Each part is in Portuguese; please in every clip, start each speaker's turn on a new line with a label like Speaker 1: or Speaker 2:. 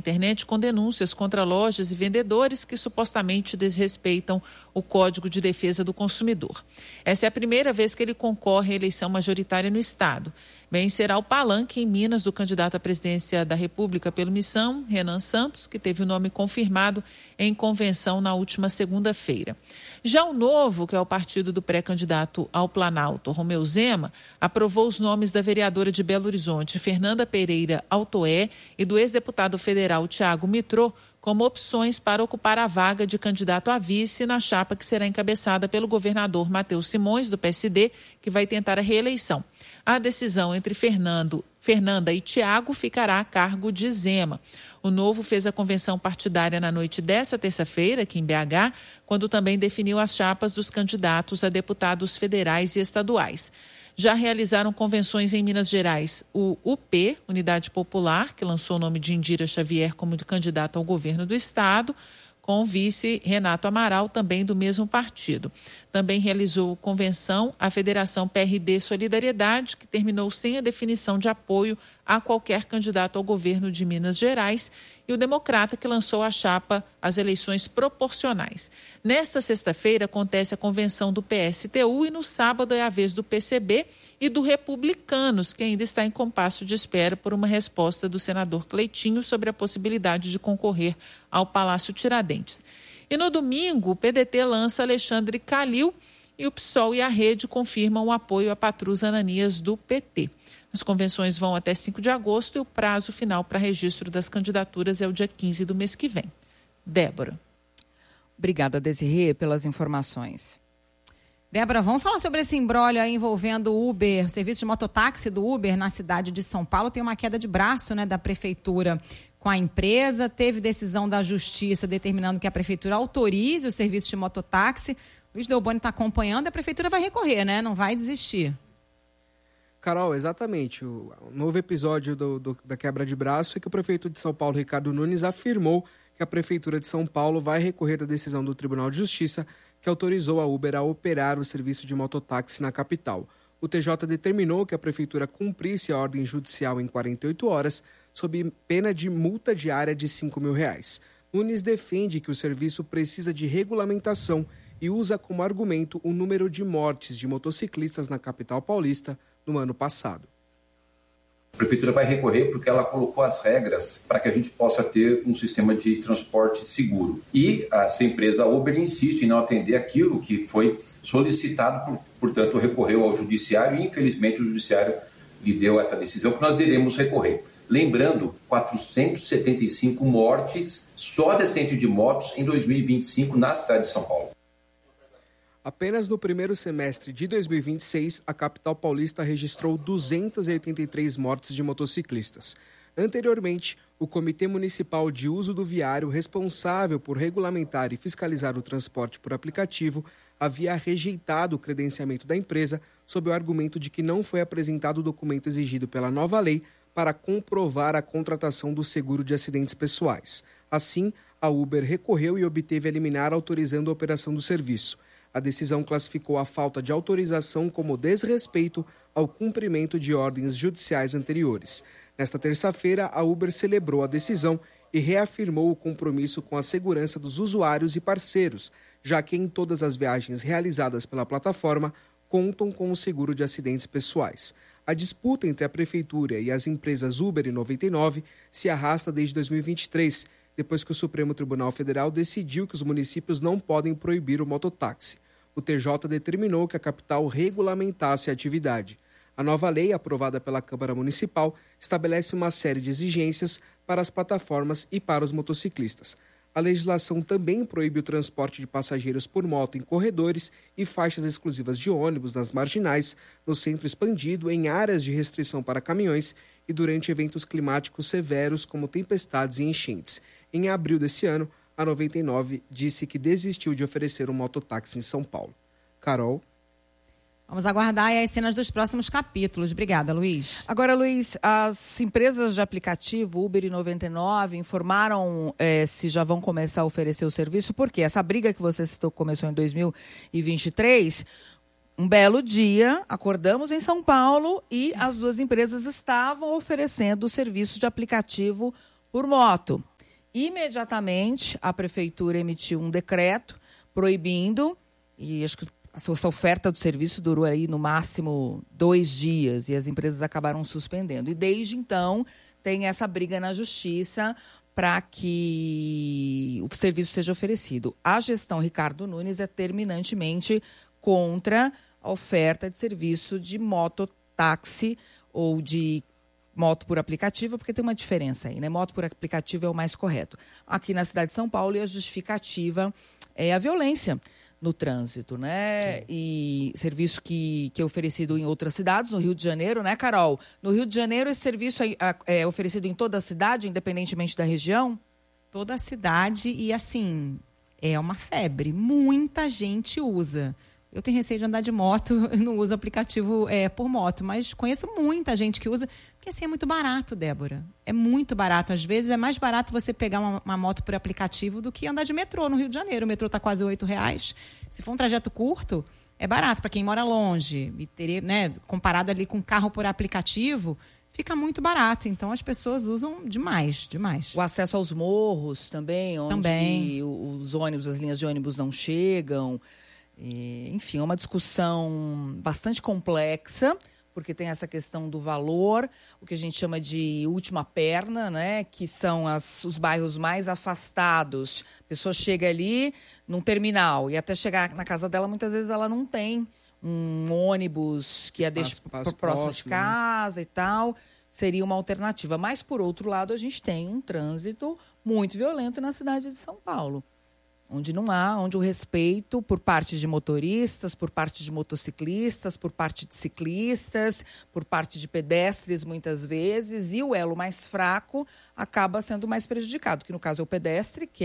Speaker 1: internet com denúncias contra lojas e vendedores que supostamente desrespeitam o Código de Defesa do Consumidor. Essa é a primeira vez que ele concorre à eleição majoritária no estado. Bem, será o palanque em Minas do candidato à presidência da República pelo Missão, Renan Santos, que teve o nome confirmado em convenção na última segunda-feira. Já o Novo, que é o partido do pré-candidato ao Planalto, Romeu Zema, aprovou os nomes da vereadora de Belo Horizonte, Fernanda Pereira Altoé, e do ex-deputado federal Tiago Mitrô, como opções para ocupar a vaga de candidato a vice na chapa que será encabeçada pelo governador Matheus Simões, do PSD, que vai tentar a reeleição. A decisão entre Fernanda e Tiago ficará a cargo de Zema. O Novo fez a convenção partidária na noite desta terça-feira, aqui em BH, quando também definiu as chapas dos candidatos a deputados federais e estaduais. Já realizaram convenções em Minas Gerais o UP, Unidade Popular, que lançou o nome de Indira Xavier como candidata ao governo do estado, com o vice Renato Amaral, também do mesmo partido. Também realizou convenção a Federação PRD Solidariedade, que terminou sem a definição de apoio a qualquer candidato ao governo de Minas Gerais, e o Democrata, que lançou a chapa às eleições proporcionais. Nesta sexta-feira acontece a convenção do PSTU e no sábado é a vez do PCB e do Republicanos, que ainda está em compasso de espera por uma resposta do senador Cleitinho sobre a possibilidade de concorrer ao Palácio Tiradentes. E no domingo, o PDT lança Alexandre Calil e o PSOL e a Rede confirmam o apoio a Patrus Ananias do PT. As convenções vão até 5 de agosto e o prazo final para registro das candidaturas é o dia 15 do mês que vem. Débora.
Speaker 2: Obrigada, Desirê, pelas informações.
Speaker 3: Débora, vamos falar sobre esse imbróglio aí envolvendo o Uber, o serviço de mototáxi do Uber na cidade de São Paulo. Tem uma queda de braço, né, da prefeitura com a empresa. Teve decisão da justiça determinando que a prefeitura autorize o serviço de mototáxi. Luiz Delboni está acompanhando e a prefeitura vai recorrer, né? Não vai desistir.
Speaker 4: Carol, exatamente. O novo episódio da quebra de braço é que o prefeito de São Paulo, Ricardo Nunes, afirmou que a Prefeitura de São Paulo vai recorrer da decisão do Tribunal de Justiça que autorizou a Uber a operar o serviço de mototáxi na capital. O TJ determinou que a Prefeitura cumprisse a ordem judicial em 48 horas, sob pena de multa diária de R$5 mil. Nunes defende que o serviço precisa de regulamentação e usa como argumento o número de mortes de motociclistas na capital paulista no ano passado.
Speaker 5: A Prefeitura vai recorrer porque ela colocou as regras para que a gente possa ter um sistema de transporte seguro. E essa empresa Uber insiste em não atender aquilo que foi solicitado, portanto, recorreu ao Judiciário e, infelizmente, o Judiciário lhe deu essa decisão que nós iremos recorrer. Lembrando, 475 mortes só de acidente de motos em 2025 na cidade de São Paulo.
Speaker 4: Apenas no primeiro semestre de 2026, a capital paulista registrou 283 mortes de motociclistas. Anteriormente, o Comitê Municipal de Uso do Viário, responsável por regulamentar e fiscalizar o transporte por aplicativo, havia rejeitado o credenciamento da empresa sob o argumento de que não foi apresentado o documento exigido pela nova lei para comprovar a contratação do seguro de acidentes pessoais. Assim, a Uber recorreu e obteve a liminar autorizando a operação do serviço. A decisão classificou a falta de autorização como desrespeito ao cumprimento de ordens judiciais anteriores. Nesta terça-feira, a Uber celebrou a decisão e reafirmou o compromisso com a segurança dos usuários e parceiros, já que em todas as viagens realizadas pela plataforma contam com o seguro de acidentes pessoais. A disputa entre a Prefeitura e as empresas Uber e 99 se arrasta desde 2023, depois que o Supremo Tribunal Federal decidiu que os municípios não podem proibir o mototáxi. O TJ determinou que a capital regulamentasse a atividade. A nova lei, aprovada pela Câmara Municipal, estabelece uma série de exigências para as plataformas e para os motociclistas. A legislação também proíbe o transporte de passageiros por moto em corredores e faixas exclusivas de ônibus nas marginais, no centro expandido, em áreas de restrição para caminhões e durante eventos climáticos severos como tempestades e enchentes. Em abril desse ano, a 99 disse que desistiu de oferecer um mototáxi em São Paulo. Carol.
Speaker 3: Vamos aguardar aí as cenas dos próximos capítulos. Obrigada, Luiz.
Speaker 2: Agora, Luiz, as empresas de aplicativo Uber e 99 informaram se já vão começar a oferecer o serviço, porque essa briga que você citou começou em 2023. Um belo dia, acordamos em São Paulo e as duas empresas estavam oferecendo o serviço de aplicativo por moto. Imediatamente, a prefeitura emitiu um decreto proibindo, e acho que essa oferta do serviço durou aí no máximo 2 dias, e as empresas acabaram suspendendo. E desde então, tem essa briga na justiça para que o serviço seja oferecido. A gestão Ricardo Nunes é terminantemente contra a oferta de serviço de mototáxi ou de moto por aplicativo, porque tem uma diferença aí, né? Moto por aplicativo é o mais correto. Aqui na cidade de São Paulo, e a justificativa é a violência no trânsito, né? Sim. E serviço que é oferecido em outras cidades, no Rio de Janeiro, né, Carol? No Rio de Janeiro, esse serviço é oferecido em toda a cidade, independentemente da região?
Speaker 3: Toda a cidade, e assim, é uma febre. Muita gente usa. Eu tenho receio de andar de moto, não uso aplicativo por moto, mas conheço muita gente que usa, porque assim é muito barato, Débora. É muito barato. Às vezes é mais barato você pegar uma moto por aplicativo do que andar de metrô no Rio de Janeiro. O metrô está quase R$8. Se for um trajeto curto, é barato para quem mora longe. E teria, né, comparado ali com carro por aplicativo, fica muito barato. Então as pessoas usam demais.
Speaker 2: O acesso aos morros também, onde os ônibus, as linhas de ônibus não chegam. Enfim, é uma discussão bastante complexa, porque tem essa questão do valor, o que a gente chama de última perna, né? Que são os bairros mais afastados. A pessoa chega ali num terminal e até chegar na casa dela, muitas vezes ela não tem um ônibus que a deixa próximo de casa, né? E tal. Seria uma alternativa. Mas, por outro lado, a gente tem um trânsito muito violento na cidade de São Paulo. Onde o respeito por parte de motoristas, por parte de motociclistas, por parte de ciclistas, por parte de pedestres, muitas vezes, e o elo mais fraco acaba sendo mais prejudicado, que no caso é o pedestre, que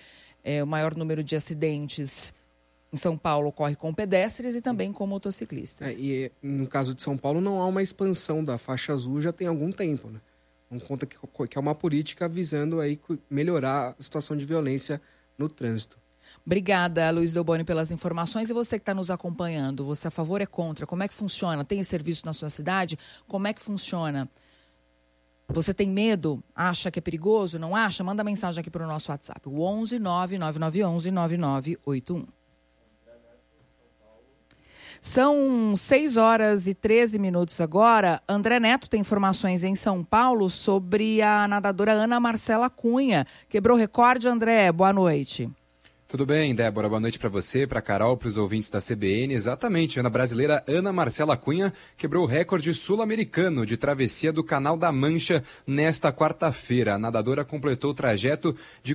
Speaker 2: é o maior número de acidentes em São Paulo ocorre com pedestres e também com motociclistas.
Speaker 4: E no caso de São Paulo não há uma expansão da faixa azul já tem algum tempo, né? Não conta que é uma política visando aí melhorar a situação de violência no trânsito.
Speaker 2: Obrigada, Luiz Delboni, pelas informações. E você que está nos acompanhando, você é a favor ou é contra? Como é que funciona? Tem esse serviço na sua cidade? Como é que funciona? Você tem medo? Acha que é perigoso? Não acha? Manda mensagem aqui para o nosso WhatsApp. O 11 99911 9981. São 6h13 agora. André Neto tem informações em São Paulo sobre a nadadora Ana Marcela Cunha. Quebrou recorde, André? Boa noite.
Speaker 6: Tudo bem, Débora? Boa noite para você, para a Carol, para os ouvintes da CBN. Exatamente, a brasileira Ana Marcela Cunha quebrou o recorde sul-americano de travessia do Canal da Mancha nesta quarta-feira. A nadadora completou o trajeto de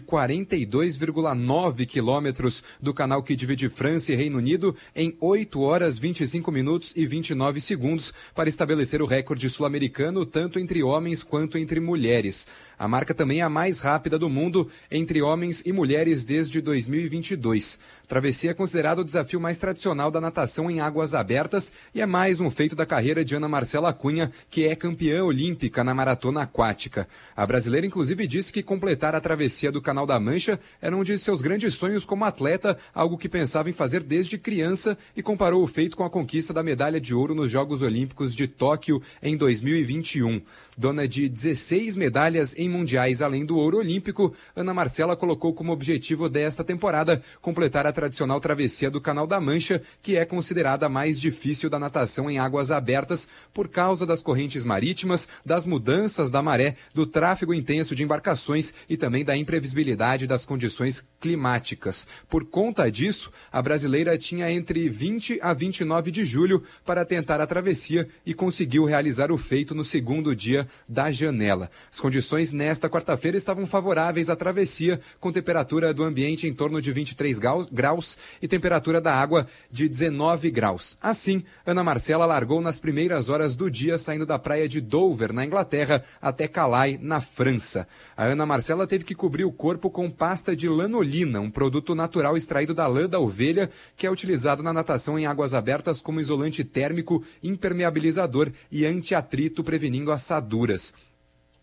Speaker 6: 42,9 quilômetros do canal que divide França e Reino Unido em 8 horas, 25 minutos e 29 segundos para estabelecer o recorde sul-americano tanto entre homens quanto entre mulheres. A marca também é a mais rápida do mundo entre homens e mulheres desde 2022. Travessia é considerado o desafio mais tradicional da natação em águas abertas e é mais um feito da carreira de Ana Marcela Cunha, que é campeã olímpica na maratona aquática. A brasileira, inclusive, disse que completar a travessia do Canal da Mancha era um de seus grandes sonhos como atleta, algo que pensava em fazer desde criança, e comparou o feito com a conquista da medalha de ouro nos Jogos Olímpicos de Tóquio em 2021. Dona de 16 medalhas em mundiais além do ouro olímpico, Ana Marcela colocou como objetivo desta temporada completar a tradicional travessia do Canal da Mancha, que é considerada a mais difícil da natação em águas abertas por causa das correntes marítimas, das mudanças da maré, do tráfego intenso de embarcações e também da imprevisibilidade das condições climáticas. Por conta disso, a brasileira tinha entre 20 a 29 de julho para tentar a travessia e conseguiu realizar o feito no segundo dia da janela. As condições nesta quarta-feira estavam favoráveis à travessia, com temperatura do ambiente em torno de 23 graus e temperatura da água de 19 graus. Assim, Ana Marcela largou nas primeiras horas do dia, saindo da praia de Dover, na Inglaterra, até Calais, na França. A Ana Marcela teve que cobrir o corpo com pasta de lanolina, um produto natural extraído da lã da ovelha, que é utilizado na natação em águas abertas como isolante térmico, impermeabilizador e anti-atrito, prevenindo assaduras.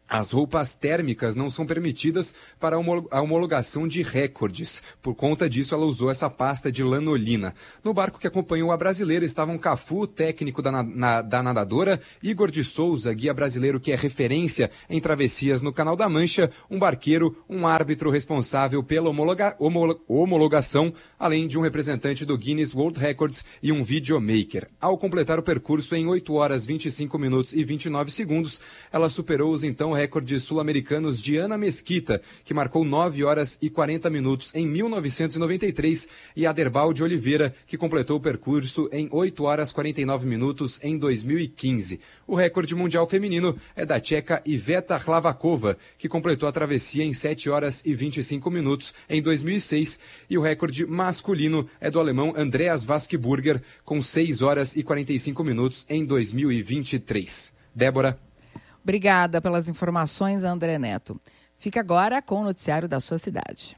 Speaker 6: As roupas térmicas não são permitidas para a homologação de recordes. Por conta disso, ela usou essa pasta de lanolina. No barco que acompanhou a brasileira estavam Cafu, técnico da nadadora, Igor de Souza, guia brasileiro que é referência em travessias no Canal da Mancha, um barqueiro, um árbitro responsável pela homologação, além de um representante do Guinness World Records e um videomaker. Ao completar o percurso em 8 horas, 25 minutos e 29 segundos, ela superou os então recordes sul-americanos de Ana Mesquita, que marcou 9 horas e 40 minutos em 1993, e Aderbal de Oliveira, que completou o percurso em 8 horas e 49 minutos em 2015. O recorde mundial feminino é da tcheca Iveta Hlavakova, que completou a travessia em 7 horas e 25 minutos em 2006, e o recorde masculino é do alemão Andreas Waskburger, com 6 horas e 45 minutos em 2023. Débora.
Speaker 2: Obrigada pelas informações, André Neto. Fica agora com o noticiário da sua cidade.